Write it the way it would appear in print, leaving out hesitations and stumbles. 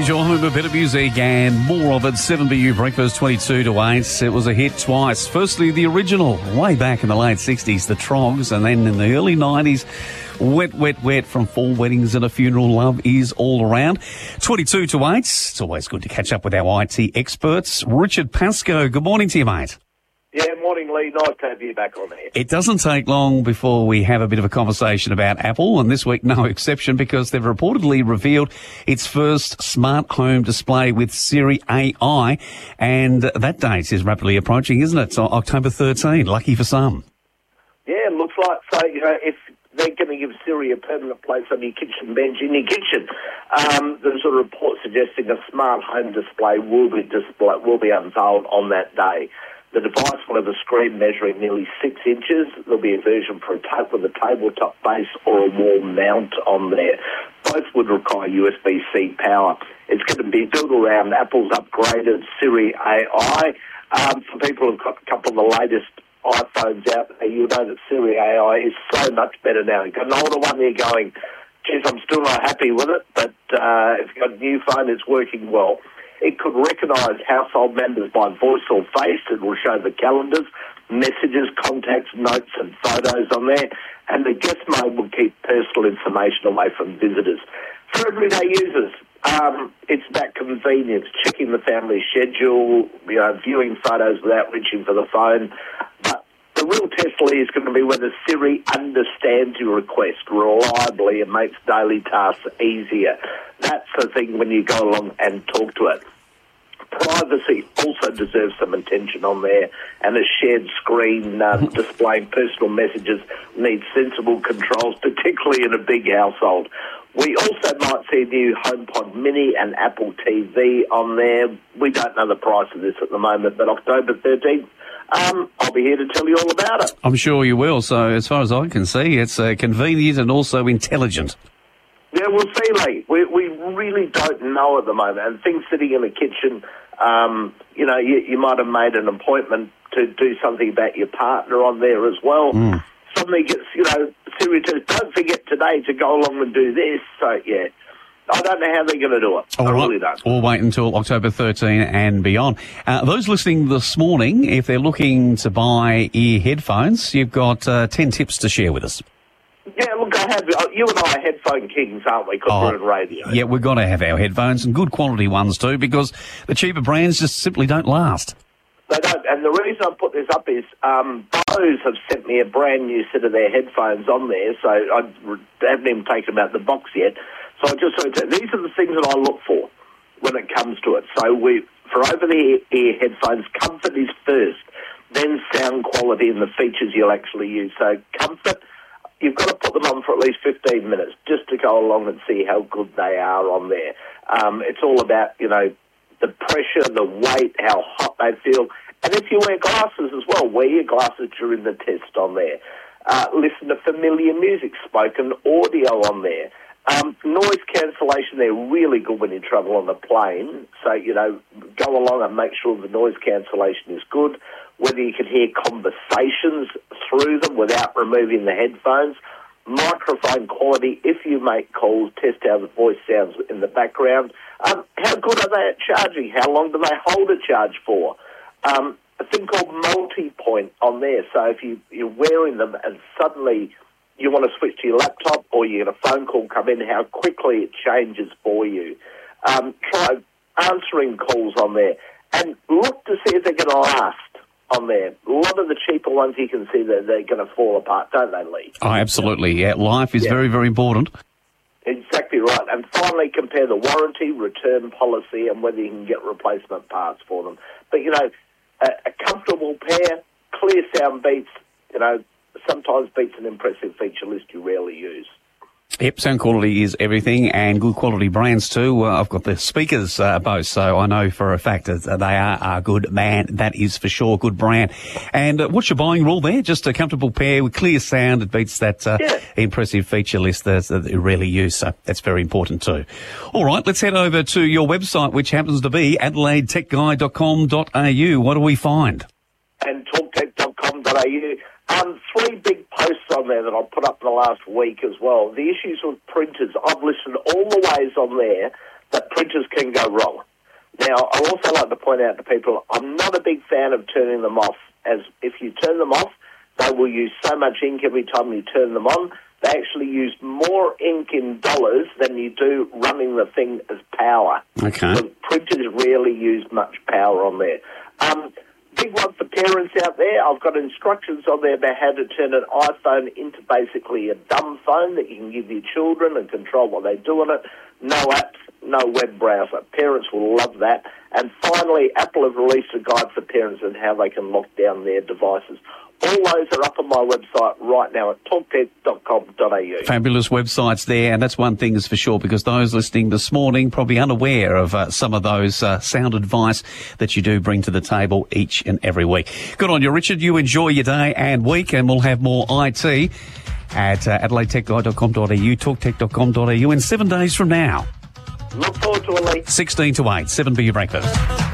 your home of better music and more of it. 7BU Breakfast 22 to 8. It was a hit twice. Firstly, the original, way back in the late 60s, the Trogs, and then in the early 90s, Wet, Wet, Wet from Four Weddings and a Funeral, Love Is All Around. 22 to 8. It's always good to catch up with our IT experts. Richard Pascoe, good morning to you, mate. Yeah, morning, Lee. Nice to have you back on there. It doesn't take long before we have a bit of a conversation about Apple, and this week no exception, because they've reportedly revealed its first smart home display with Siri AI, and that date is rapidly approaching, isn't it? So October 13, lucky for some. Yeah, it looks like so. You know, if they're going to give Siri a permanent place on your kitchen bench in your kitchen, there's a report suggesting a smart home display will be unveiled on that day. The device will have a screen measuring nearly 6 inches. There'll be a version for with a tabletop base or a wall mount on there. Both would require USB-C power. It's going to be built around Apple's upgraded Siri AI. For people who've got a couple of the latest iPhones out there, you'll know that Siri AI is so much better now. You've got an older one there going, geez, I'm still not happy with it, but if you've got a new phone, it's working well. It could recognise household members by voice or face. It will show the calendars, messages, contacts, notes and photos on there. And the guest mode will keep personal information away from visitors. For everyday users, it's about convenience, checking the family schedule, viewing photos without reaching for the phone. But the real test, Lee, is going to be whether Siri understands your request reliably and makes daily tasks easier. That's the thing when you go along and talk to it. Privacy also deserves some attention on there, and a shared screen displaying personal messages needs sensible controls, particularly in a big household. We also might see a new HomePod Mini and Apple TV on there. We don't know the price of this at the moment, but October 13th, I'll be here to tell you all about it. I'm sure you will. So as far as I can see, it's convenient and also intelligent. Yeah, we'll see, Lee. We really don't know at the moment. And things sitting in the kitchen, you might have made an appointment to do something about your partner on there as well. Suddenly gets, Siri says, don't forget today to go along and do this. So, yeah, I don't know how they're going to do it. I really don't. Or wait until October 13 and beyond. Those listening this morning, if they're looking to buy ear headphones, you've got 10 tips to share with us. Yeah, look, you and I are headphone kings, aren't we, because we're in radio. Yeah, we've got to have our headphones, and good quality ones too, because the cheaper brands just simply don't last. They don't, and the reason I put this up is Bose have sent me a brand new set of their headphones on there, so I haven't even taken them out of the box yet. So I just want to say, these are the things that I look for when it comes to it. So for over-the-ear headphones, comfort is first, then sound quality and the features you'll actually use. So comfort, you've got to put them on for at least 15 minutes just to go along and see how good they are on there. It's all about, the pressure, the weight, how hot they feel. And if you wear glasses as well, wear your glasses during the test on there. Listen to familiar music, spoken audio on there. Noise cancellation, they're really good when you travel on a plane. So, go along and make sure the noise cancellation is good. Whether you can hear conversations through them without removing the headphones. Microphone quality, if you make calls, test how the voice sounds in the background. How good are they at charging? How long do they hold a charge for? A thing called multi-point on there. So if you're wearing them and suddenly you want to switch to your laptop or you get a phone call come in, how quickly it changes for you. Try answering calls on there and look to see if they're going to last on there. A lot of the cheaper ones you can see that they're going to fall apart, don't they, Lee? Oh, absolutely, yeah. Life is very, very important. Exactly right. And finally, compare the warranty, return policy, and whether you can get replacement parts for them. But, a comfortable pair, clear sound beats, sometimes beats an impressive feature list you rarely use. Yep, sound quality is everything, and good quality brands too. I've got the speakers, Bose, so I know for a fact that they are a good man. That is for sure, good brand. And what's your buying rule there? Just a comfortable pair with clear sound. It beats that impressive feature list that you rarely use, so that's very important too. All right, let's head over to your website, which happens to be adelaidetechguide.com.au. What do we find? And talktech.com.au. 3 big posts on there that I've put up in the last week as well. The issues with printers, I've listed all the ways on there that printers can go wrong. Now, I also like to point out to people, I'm not a big fan of turning them off, as if you turn them off, they will use so much ink every time you turn them on. They actually use more ink in dollars than you do running the thing as power. Okay. So printers rarely use much power on there. Big one for parents out there, I've got instructions on there about how to turn an iPhone into basically a dumb phone that you can give your children and control what they do on it. No apps, no web browser. Parents will love that. And finally, Apple have released a guide for parents on how they can lock down their devices. All those are up on my website right now at talktech.com.au. Fabulous websites there, and that's one thing is for sure, because those listening this morning probably unaware of some of those sound advice that you do bring to the table each and every week. Good on you, Richard. You enjoy your day and week, and we'll have more IT at adelaidetechguide.com.au, talktech.com.au in 7 days from now. Look forward to it, Lee. 16 to 8, 7 for your breakfast.